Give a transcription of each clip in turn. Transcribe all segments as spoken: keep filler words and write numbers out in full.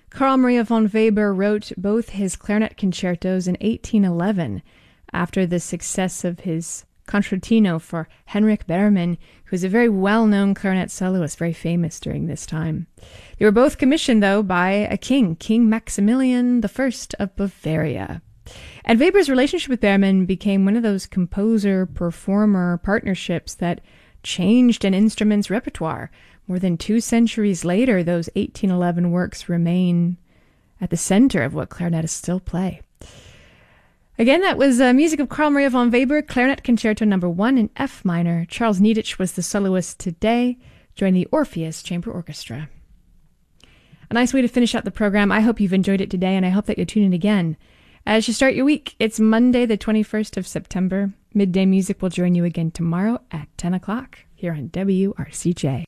Carl Maria von Weber wrote both his clarinet concertos in eighteen eleven after the success of his concertino for Henrik Berman, who was a very well-known clarinet soloist, very famous during this time. They were both commissioned, though, by a king, King Maximilian the First of Bavaria. And Weber's relationship with Berman became one of those composer-performer partnerships that changed an instrument's repertoire. More than two centuries later, those eighteen eleven works remain at the center of what clarinetists still play. Again, that was uh, music of Carl Maria von Weber, Clarinet Concerto Number One in F minor. Charles Niedich was the soloist today, joining the Orpheus Chamber Orchestra. A nice way to finish out the program. I hope you've enjoyed it today, and I hope that you'll tune in again. As you start your week, it's Monday, the twenty-first of September. Midday Music will join you again tomorrow at ten o'clock here on W R C J.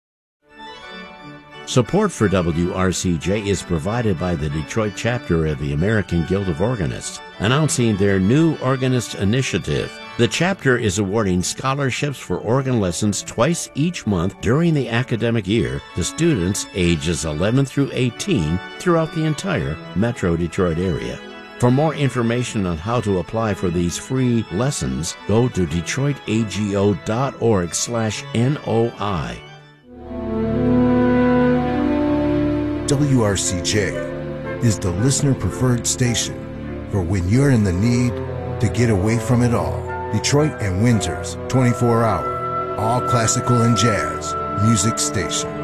Support for W R C J is provided by the Detroit chapter of the American Guild of Organists, announcing their new Organist Initiative. The chapter is awarding scholarships for organ lessons twice each month during the academic year to students ages eleven through eighteen throughout the entire Metro Detroit area. For more information on how to apply for these free lessons, go to detroitago.org slash NOI. W R C J is the listener-preferred station for when you're in the need to get away from it all. Detroit and Windsor's twenty-four hour, all classical and jazz music station.